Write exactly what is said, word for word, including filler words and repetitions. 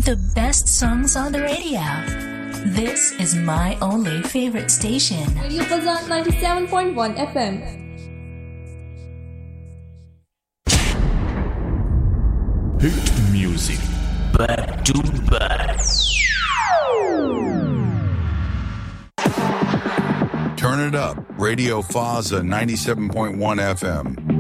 The best songs on the radio. This is my only favorite station. Radio Fazan ninety-seven point one F M. Hit music. Back to back. Turn it up. Radio Faza ninety-seven point one F M.